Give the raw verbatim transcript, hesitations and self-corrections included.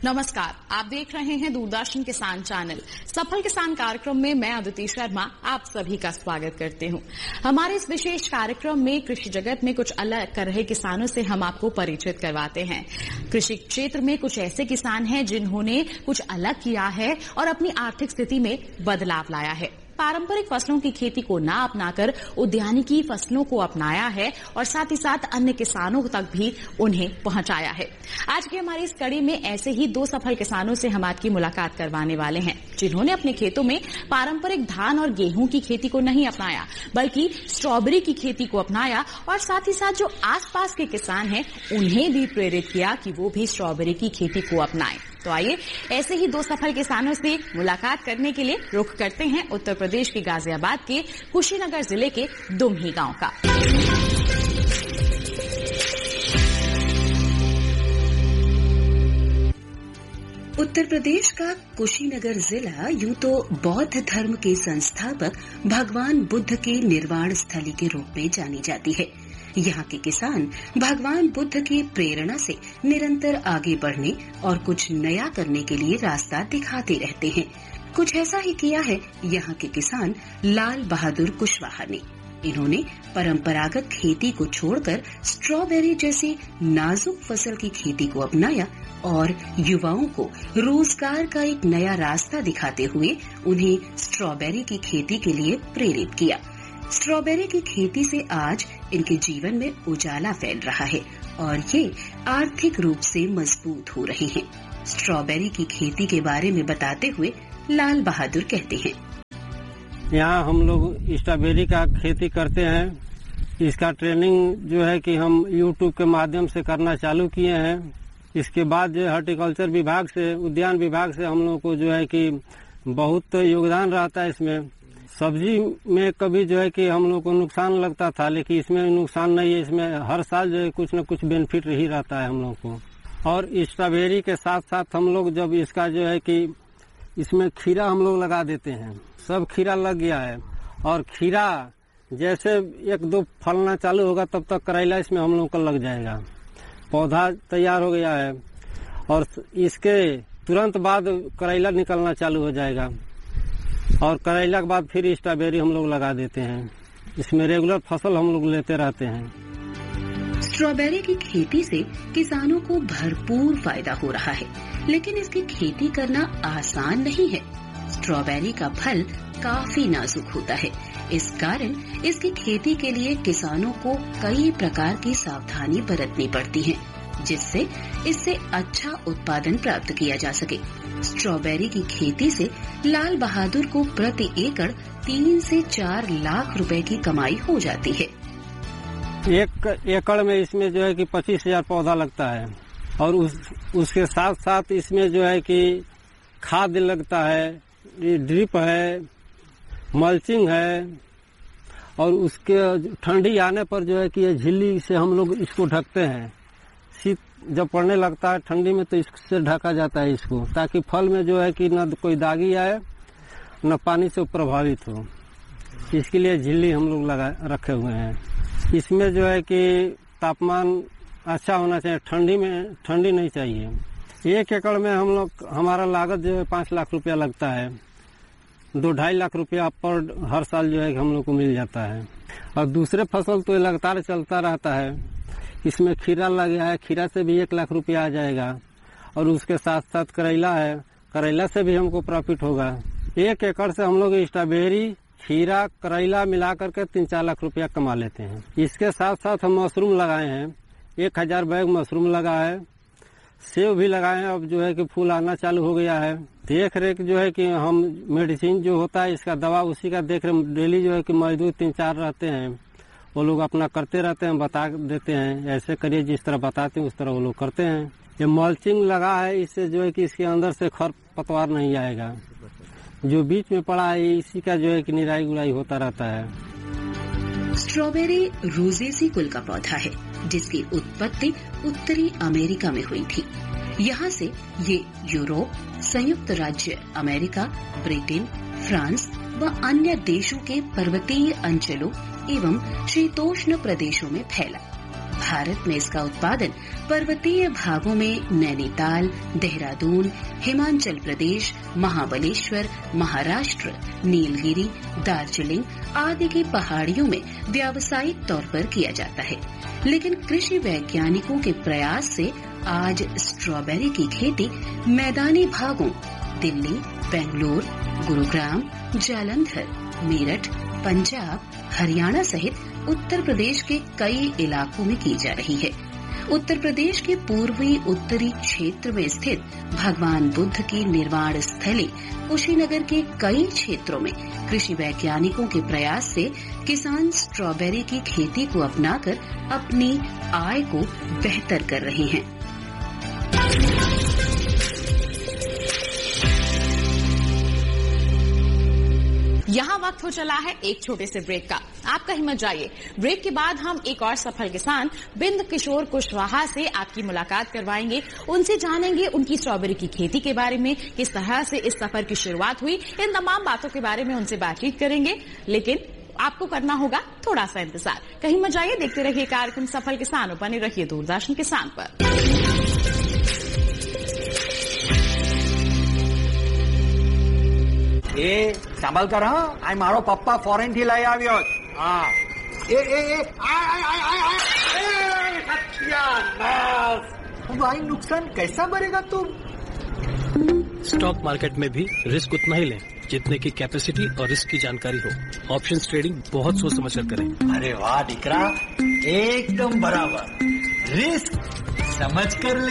नमस्कार, आप देख रहे हैं दूरदर्शन किसान चैनल। सफल किसान कार्यक्रम में मैं अदिति शर्मा आप सभी का स्वागत करते हूं। हमारे इस विशेष कार्यक्रम में कृषि जगत में कुछ अलग कर रहे किसानों से हम आपको परिचित करवाते हैं। कृषि क्षेत्र में कुछ ऐसे किसान हैं जिन्होंने कुछ अलग किया है और अपनी आर्थिक स्थिति में बदलाव लाया है। पारंपरिक फसलों की खेती को ना अपनाकर उद्यानिकी फसलों को अपनाया है और साथ ही साथ अन्य किसानों तक भी उन्हें पहुंचाया है। आज की हमारी इस कड़ी में ऐसे ही दो सफल किसानों से हम आपकी मुलाकात करवाने वाले हैं, जिन्होंने अपने खेतों में पारंपरिक धान और गेहूं की खेती को नहीं अपनाया, बल्कि स्ट्रॉबेरी की खेती को अपनाया और साथ ही साथ जो आसपास के किसान हैं उन्हें भी प्रेरित किया कि वो भी स्ट्रॉबेरी की खेती को अपनाएं। तो आइए ऐसे ही दो सफल किसानों से मुलाकात करने के लिए रुख करते हैं उत्तर प्रदेश के गाजियाबाद के कुशीनगर जिले के दुमही गांव का। उत्तर प्रदेश का कुशीनगर जिला यूं तो बौद्ध धर्म के संस्थापक भगवान बुद्ध के निर्वाण स्थली के रूप में जानी जाती है। यहाँ के किसान भगवान बुद्ध की प्रेरणा से निरंतर आगे बढ़ने और कुछ नया करने के लिए रास्ता दिखाते रहते हैं। कुछ ऐसा ही किया है यहाँ के किसान लाल बहादुर कुशवाहा ने। इन्होंने परंपरागत खेती को छोड़कर स्ट्रॉबेरी जैसी नाजुक फसल की खेती को अपनाया और युवाओं को रोजगार का एक नया रास्ता दिखाते हुए उन्हें स्ट्रॉबेरी की खेती के लिए प्रेरित किया। स्ट्रॉबेरी की खेती से आज इनके जीवन में उजाला फैल रहा है और ये आर्थिक रूप से मजबूत हो रहे हैं। स्ट्रॉबेरी की खेती के बारे में बताते हुए लाल बहादुर कहते हैं, यहाँ हम लोग स्ट्रॉबेरी का खेती करते हैं। इसका ट्रेनिंग जो है कि हम यूट्यूब के माध्यम से करना चालू किए हैं। इसके बाद जो हॉर्टिकल्चर विभाग से, उद्यान विभाग से हम लोग को जो है कि बहुत योगदान रहता है। इसमें सब्जी में कभी जो है कि हम लोग को नुकसान लगता था, लेकिन इसमें नुकसान नहीं है। इसमें हर साल जो है कुछ न कुछ बेनिफिट ही रहता है हम लोग को। और स्ट्रॉबेरी के साथ साथ हम लोग जब इसका जो है कि इसमें खीरा हम लोग लगा देते हैं। सब खीरा लग गया है और खीरा जैसे एक दो फलना चालू होगा तब तक करेला इसमें हम लोग का लग जाएगा। पौधा तैयार हो गया है और इसके तुरंत बाद करेला निकलना चालू हो जाएगा और करेला के बाद फिर स्ट्रॉबेरी हम लोग लगा देते हैं। इसमें रेगुलर फसल हम लोग लेते रहते हैं। स्ट्रॉबेरी की खेती से किसानों को भरपूर फायदा हो रहा है, लेकिन इसकी खेती करना आसान नहीं है। स्ट्रॉबेरी का फल काफी नाजुक होता है, इस कारण इसकी खेती के लिए किसानों को कई प्रकार की सावधानी बरतनी पड़ती है, जिससे इससे अच्छा उत्पादन प्राप्त किया जा सके। स्ट्रॉबेरी की खेती से लाल बहादुर को प्रति एकड़ तीन से चार लाख रुपए की कमाई हो जाती है। एक एकड़ में इसमें जो है कि पच्चीस हजार पौधा लगता है और उस उसके साथ साथ इसमें जो है कि खाद लगता है, ड्रिप है, मल्चिंग है और उसके ठंडी आने पर जो है कि ये झिल्ली से हम लोग इसको ढकते हैं। शीत जब पड़ने लगता है ठंडी में तो इससे ढका जाता है इसको, ताकि फल में जो है कि न कोई दागी आए न पानी से प्रभावित हो। इसके लिए झिल्ली हम लोग लगा रखे हुए हैं। इसमें जो है कि तापमान अच्छा होना चाहिए, ठंडी में ठंडी नहीं चाहिए। एक एकड़ में हम लोग हमारा लागत जो है पाँच लाख रुपया लगता है। दो ढाई लाख रुपया पर हर साल जो है कि हम लोग को मिल जाता है। और दूसरे फसल तो लगातार चलता रहता है। इसमें खीरा लग गया है, खीरा से भी एक लाख रुपया आ जाएगा और उसके साथ साथ करेला है, करेला से भी हमको प्रॉफिट होगा। एक एकड़ से हम लोग स्ट्रॉबेरी, खीरा, करेला मिला करके तीन चार लाख रुपया कमा लेते हैं। इसके साथ साथ हम मशरूम लगाए हैं, एक हजार बैग मशरूम लगा है। सेब भी लगाए हैं, अब जो है कि फूल आना चालू हो गया है। देख रेख जो है कि हम मेडिसिन जो होता है इसका दवा, उसी का देख रेख डेली जो है कि मजदूर तीन चार रहते हैं, वो लोग अपना करते रहते हैं, बता देते हैं ऐसे करिए, जिस तरह बताते हैं उस तरह वो लोग करते हैं। ये मल्चिंग लगा है, इससे जो है कि इसके अंदर से खर पतवार नहीं आएगा। जो बीच में पड़ा है इसी का जो है कि निराई गुड़ाई होता रहता है। स्ट्रॉबेरी रोजेसी कुल का पौधा है, जिसकी उत्पत्ति उत्तरी अमेरिका में हुई थी। यहाँ से ये यूरोप, संयुक्त राज्य अमेरिका, ब्रिटेन, फ्रांस व अन्य देशों के पर्वतीय अंचलों एवं शीतोष्ण प्रदेशों में फैला। भारत में इसका उत्पादन पर्वतीय भागों में नैनीताल, देहरादून, हिमाचल प्रदेश, महाबलेश्वर, महाराष्ट्र, नीलगिरी, दार्जिलिंग आदि की पहाड़ियों में व्यावसायिक तौर पर किया जाता है। लेकिन कृषि वैज्ञानिकों के प्रयास से आज स्ट्रॉबेरी की खेती मैदानी भागों दिल्ली, बेंगलुरु, गुरुग्राम, जालंधर, मेरठ, पंजाब, हरियाणा सहित उत्तर प्रदेश के कई इलाकों में की जा रही है। उत्तर प्रदेश के पूर्वी उत्तरी क्षेत्र में स्थित भगवान बुद्ध की निर्वाण स्थली कुशीनगर के कई क्षेत्रों में कृषि वैज्ञानिकों के प्रयास से किसान स्ट्रॉबेरी की खेती को अपनाकर अपनी आय को बेहतर कर रहे हैं। यहाँ वक्त हो चला है एक छोटे से ब्रेक का। आपका हिम्मत जाइए। ब्रेक के बाद हम एक और सफल किसान बिंद किशोर कुशवाहा से आपकी मुलाकात करवाएंगे। उनसे जानेंगे उनकी स्ट्रॉबेरी की खेती के बारे में, किस तरह से इस सफर की शुरुआत हुई। इन तमाम बातों के बारे में उनसे बातचीत करेंगे, लेकिन आपको करना होगा थोड़ा सा इंतजार। कहीं मत जाइए, देखते रहिए कार्यक्रम सफल किसान और बने रहिए दूरदर्शन किसान पर। એ સાંભળ કર હા, આ મારો પપ્પા ફોરેન થી લઈ આવ્યો. હા એ એ એ भाई नुकसान कैसा भरेगा तुम? स्टॉक मार्केट में भी रिस्क उतना ही लें जितने की कैपेसिटी और रिस्क की जानकारी हो। ऑप्शंस ट्रेडिंग बहुत सोच समझ कर करें। अरे वाह दीकरा, एकदम बराबर। रिस्क समझ कर ले।